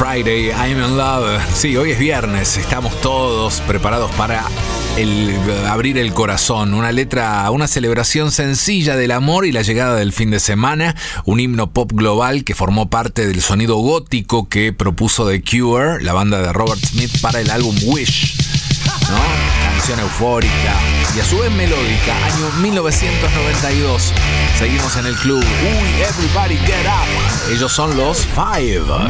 Friday, I'm in love. Sí, hoy es viernes, estamos todos preparados para abrir el corazón. Una letra, una celebración sencilla del amor y la llegada del fin de semana. Un himno pop global que formó parte del sonido gótico que propuso The Cure, la banda de Robert Smith, para el álbum Wish, ¿no? Canción eufórica y a su vez melódica. Año 1992. Seguimos en el club. Uy, everybody get up. Ellos son los Five.